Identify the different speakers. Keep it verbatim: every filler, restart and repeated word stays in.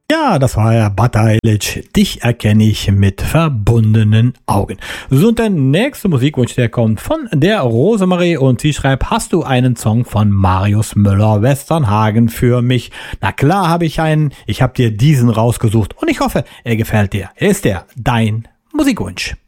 Speaker 1: Ja, das war ja Batailic. Dich erkenne ich mit verbundenen Augen. So, und der nächste Musikwunsch, der kommt von der Rosemarie und sie schreibt, hast du einen Song von Marius Müller-Westernhagen für mich? Na klar habe ich einen. Ich habe dir diesen rausgesucht und ich hoffe, er gefällt dir. Er ist der Dein Musikwunsch.